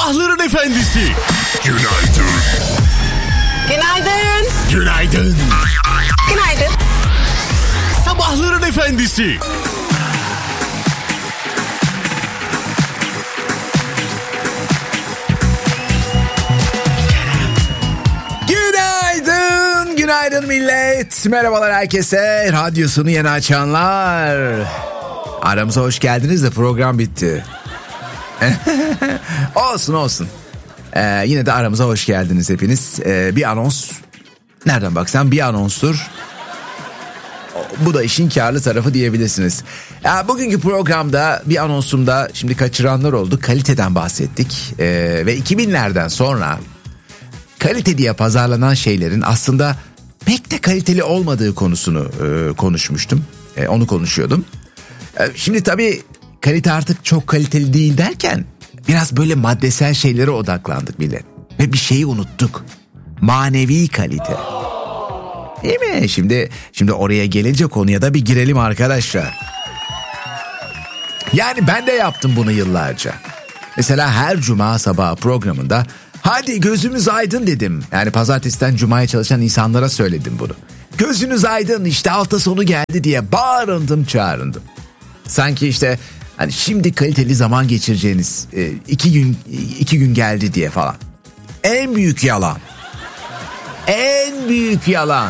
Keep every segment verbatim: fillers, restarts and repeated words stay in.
Sabahların efendisi. Günaydın. Günaydın. Günaydın. Günaydın. Sabahların efendisi. Günaydın, günaydın millet. Merhabalar herkese. Radyosunu yeni açanlar. Aramıza hoş geldiniz de program bitti. Olsun olsun. Ee, yine de aramıza hoş geldiniz hepiniz. Ee, bir anons. Nereden baksan bir anonstur. Bu da işin karlı tarafı diyebilirsiniz. Ya, bugünkü programda bir anonsumda şimdi kaçıranlar oldu. Kaliteden bahsettik. Ee, ve iki binlerden sonra kalite diye pazarlanan şeylerin aslında pek de kaliteli olmadığı konusunu e, konuşmuştum. E, onu konuşuyordum. E, şimdi tabii kalite artık çok kaliteli değil derken biraz böyle maddesel şeylere odaklandık millet. Ve bir şeyi unuttuk. Manevi kalite. Değil mi? Şimdi şimdi oraya gelince konuya da bir girelim arkadaşlar. Yani ben de yaptım bunu yıllarca. Mesela her cuma sabahı programında hadi gözümüz aydın dedim. Yani pazartesiden cumaya çalışan insanlara söyledim bunu. Gözünüz aydın, işte hafta sonu geldi diye bağırındım çağırındım. Sanki işte hani şimdi kaliteli zaman geçireceğiniz e, iki gün iki gün geldi diye falan. En büyük yalan. En büyük yalan.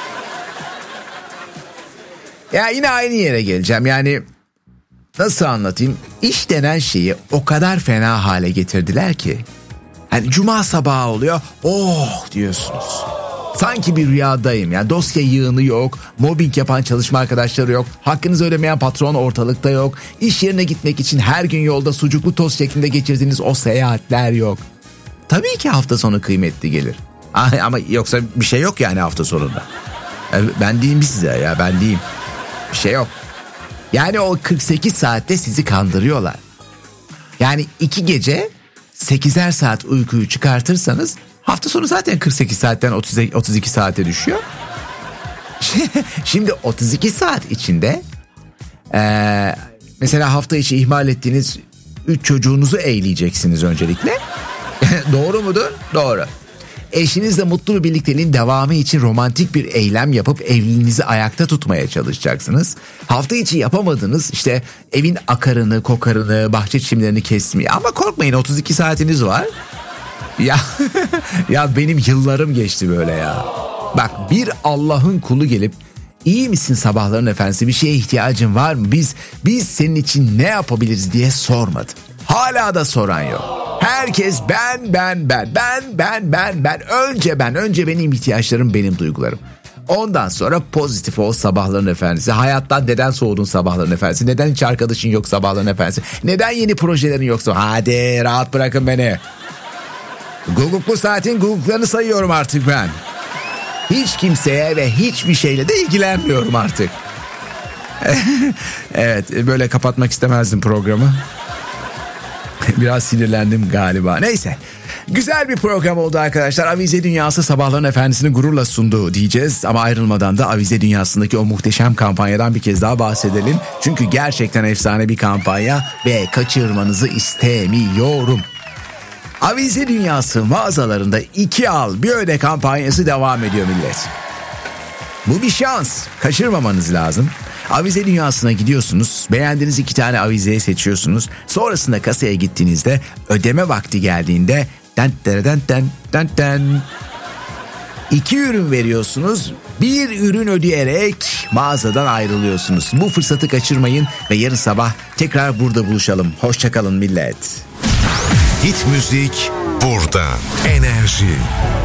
Ya yine aynı yere geleceğim. Yani nasıl anlatayım? İş denen şeyi o kadar fena hale getirdiler ki. Hani cuma sabahı oluyor. Oh diyorsunuz. Sanki bir rüyadayım. Yani dosya yığını yok. Mobbing yapan çalışma arkadaşları yok. Hakkınızı ödemeyen patron ortalıkta yok. İş yerine gitmek için her gün yolda sucuklu tost şeklinde geçirdiğiniz o seyahatler yok. Tabii ki hafta sonu kıymetli gelir. Ama yoksa bir şey yok yani hafta sonunda. Ben diyeyim size ya ben diyeyim. Bir şey yok. Yani o kırk sekiz saatte sizi kandırıyorlar. Yani iki gece sekizer saat uykuyu çıkartırsanız hafta sonu zaten kırk sekiz saatten otuz iki saate düşüyor. Şimdi otuz iki saat içinde ee, mesela hafta içi ihmal ettiğiniz üç çocuğunuzu eğleyeceksiniz öncelikle. Doğru mudur? Doğru. Eşinizle mutlu bir birlikteliğin devamı için romantik bir eylem yapıp evliliğinizi ayakta tutmaya çalışacaksınız. Hafta içi yapamadınız işte evin akarını, kokarını, bahçe çimlerini kesmeyi. Ama korkmayın otuz iki saatiniz var. Ya ya benim yıllarım geçti böyle ya. Bak bir Allah'ın kulu gelip iyi misin sabahların efendisi, bir şeye ihtiyacın var mı? Biz biz senin için ne yapabiliriz diye sormadı. Hala da soran yok. Herkes ben ben ben ben ben ben ben önce ben önce benim ihtiyaçlarım, benim duygularım. Ondan sonra pozitif ol sabahların efendisi. Hayattan neden soğudun sabahların efendisi? Neden hiç arkadaşın yok sabahların efendisi? Neden yeni projelerin yoksa? Hadi rahat bırakın beni. Guguklu saatin guguklarını sayıyorum artık ben. Hiç kimseye ve hiçbir şeyle de ilgilenmiyorum artık. Evet, böyle kapatmak istemezdim programı. Biraz sinirlendim galiba. Neyse. Güzel bir program oldu arkadaşlar. Avize Dünyası sabahların efendisini gururla sundu diyeceğiz. Ama ayrılmadan da Avize Dünyası'ndaki o muhteşem kampanyadan bir kez daha bahsedelim. Çünkü gerçekten efsane bir kampanya ve kaçırmanızı istemiyorum. Avize Dünyası mağazalarında iki al bir öde kampanyası devam ediyor millet. Bu bir şans. Kaçırmamanız lazım. Avize Dünyası'na gidiyorsunuz. Beğendiğiniz iki tane avizeyi seçiyorsunuz. Sonrasında kasaya gittiğinizde ödeme vakti geldiğinde den den den den den den iki ürün veriyorsunuz. Bir ürün ödeyerek mağazadan ayrılıyorsunuz. Bu fırsatı kaçırmayın ve yarın sabah tekrar burada buluşalım. Hoşçakalın millet. Hit müzik burada. Enerji.